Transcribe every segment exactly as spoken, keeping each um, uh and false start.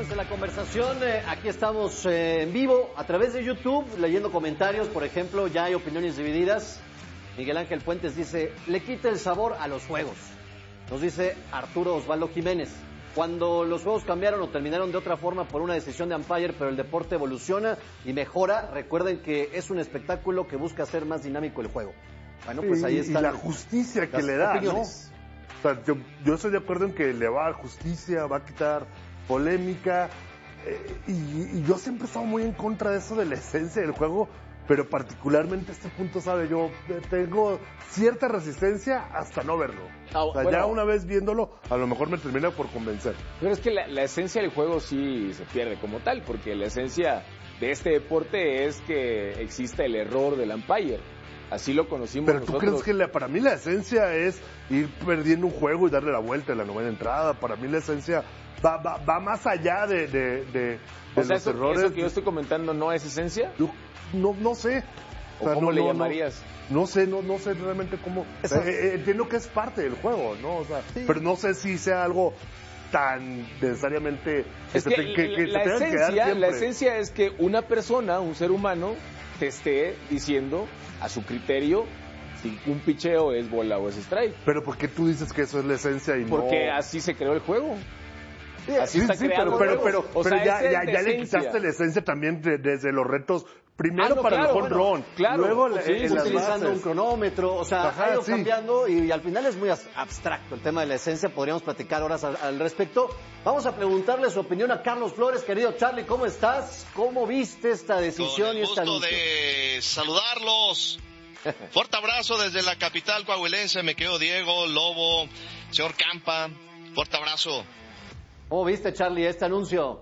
Súmense a la conversación, eh, aquí estamos eh, en vivo a través de YouTube, leyendo comentarios, por ejemplo, ya hay opiniones divididas. Miguel Ángel Fuentes dice, le quita el sabor a los juegos. Nos dice Arturo Osvaldo Jiménez, cuando los juegos cambiaron o terminaron de otra forma por una decisión de umpire, pero el deporte evoluciona y mejora, recuerden que es un espectáculo que busca hacer más dinámico el juego. Bueno, pues ahí está. Y la justicia que le da, opiniones. ¿no? O sea, yo, yo estoy de acuerdo en que le va a dar justicia, va a quitar polémica, eh, y, y yo siempre he estado muy en contra de eso de la esencia del juego, pero particularmente este punto, ¿sabe? Yo tengo cierta resistencia hasta no verlo. Ah, o sea, bueno, ya una vez viéndolo, a lo mejor me termina por convencer. Pero es que la, la esencia del juego sí se pierde como tal, porque la esencia de este deporte es que exista el error del umpire. Así lo conocimos Pero nosotros. ¿tú crees que la, para mí la esencia es ir perdiendo un juego y darle la vuelta en la novena entrada? Para mí la esencia va, va, va más allá de, de, de, de o sea, los eso, errores. ¿Eso que yo estoy comentando no es esencia? Yo, no, no sé. ¿O, o sea, ¿Cómo no, le no, llamarías? No, no sé, no, no sé realmente cómo. Eh, eh, entiendo que es parte del juego, ¿no? O sea, sí. Pero no sé si sea algo tan necesariamente es que, que, que, que la, se esencia, que quedar siempre. La esencia es que una persona, un ser humano, te esté diciendo a su criterio si un picheo es bola o es strike. Pero ¿por qué tú dices que eso es la esencia y Porque no? Porque así se creó el juego. Sí, así sí, está sí, creado pero, el pero, juego. pero, pero sea, ya, ya, ya le quitaste la esencia también de, desde los retos. Primero ah, no, para claro, el home bueno, claro, luego pues sí, en utilizando un cronómetro, o sea, Ajá, ha ido sí. cambiando y, y al final es muy abstracto el tema de la esencia, podríamos platicar horas al, al respecto. Vamos a preguntarle su opinión a Carlos Flores. Querido Charlie, ¿cómo estás? ¿Cómo viste esta decisión Con el y esta gusto de saludarlos. Fuerte abrazo desde la capital coahuilense, me quedo Diego, Lobo, señor Campa, fuerte abrazo. ¿Cómo viste, Charlie, este anuncio?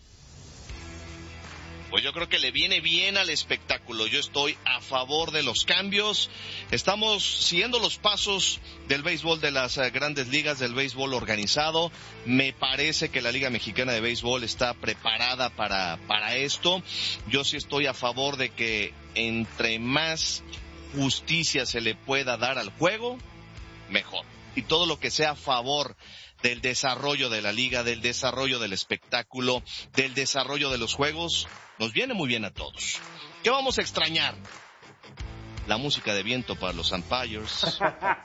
Pues yo creo que le viene bien al espectáculo. Yo estoy a favor de los cambios. Estamos siguiendo los pasos del béisbol de las grandes ligas, del béisbol organizado. Me parece que la Liga Mexicana de Béisbol está preparada para, para esto. Yo sí estoy a favor de que entre más justicia se le pueda dar al juego, mejor. Y todo lo que sea a favor del desarrollo de la liga, del desarrollo del espectáculo, del desarrollo de los juegos, nos viene muy bien a todos. ¿Qué vamos a extrañar? La música de viento para los umpires.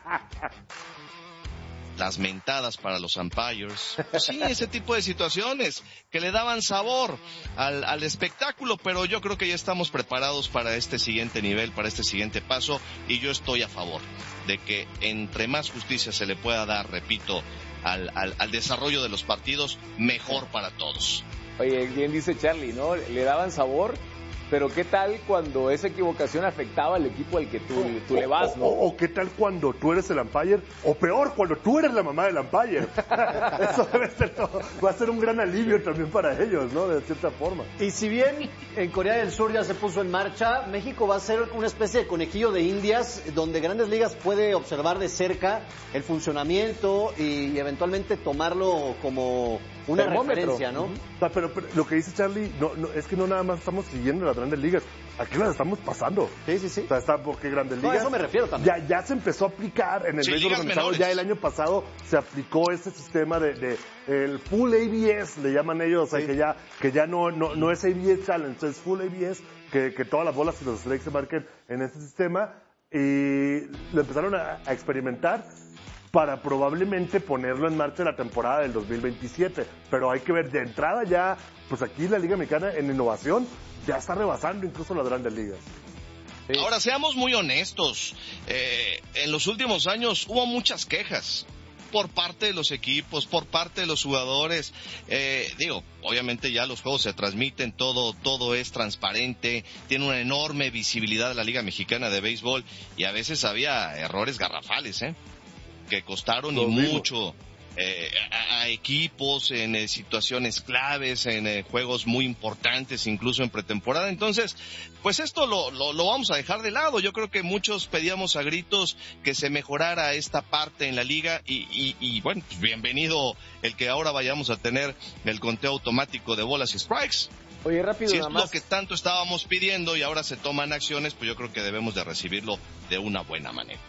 Las mentadas para los umpires. Sí, ese tipo de situaciones que le daban sabor al, al espectáculo, pero yo creo que ya estamos preparados para este siguiente nivel, para este siguiente paso, y yo estoy a favor de que entre más justicia se le pueda dar, repito, al, al, al desarrollo de los partidos, mejor para todos. Oye, bien dice Charlie, ¿no? Le daban sabor, pero ¿qué tal cuando esa equivocación afectaba al equipo al que tú, o, tú le vas, ¿no? O, o, o qué tal cuando tú eres el umpire, o peor, cuando tú eres la mamá del umpire. Eso debe ser todo. Va a ser un gran alivio también para ellos, ¿no? De cierta forma. Y si bien en Corea del Sur ya se puso en marcha, México va a ser una especie de conejillo de indias, donde Grandes Ligas puede observar de cerca el funcionamiento y, y eventualmente tomarlo como una referencia, ¿no? Uh-huh. O sea, pero, pero lo que dice Charlie, no, no, es que no nada más estamos siguiendo las Grandes Ligas, aquí las estamos pasando. Sí, sí, sí. O sea, está porque Grandes Ligas... No, a eso me refiero también. Ya, ya se empezó a aplicar en el sí, béisbol organizado, ya el año pasado se aplicó este sistema de, de el Full A B S, le llaman ellos, o sea, sí. que ya, que ya no, no, no es A B S Challenge, es Full A B S, que, que todas las bolas y los strikes se marquen en este sistema, y lo empezaron a, a experimentar para probablemente ponerlo en marcha la temporada del dos mil veintisiete. Pero hay que ver, de entrada ya, pues aquí la Liga Mexicana en innovación ya está rebasando incluso las Grandes Ligas. Sí. Ahora, seamos muy honestos, eh, en los últimos años hubo muchas quejas por parte de los equipos, por parte de los jugadores. Eh, digo, obviamente ya los juegos se transmiten, todo, todo es transparente, tiene una enorme visibilidad la Liga Mexicana de Béisbol, y a veces había errores garrafales, ¿eh? que costaron y mucho eh, a, a equipos en eh, situaciones claves, en eh, juegos muy importantes, incluso en pretemporada. Entonces, pues esto lo, lo, lo vamos a dejar de lado. Yo creo que muchos pedíamos a gritos que se mejorara esta parte en la liga y, y, y bueno, pues bienvenido el que ahora vayamos a tener el conteo automático de bolas y strikes. Oye, rápido, si es nada más. lo que tanto estábamos pidiendo y ahora se toman acciones, pues yo creo que debemos de recibirlo de una buena manera.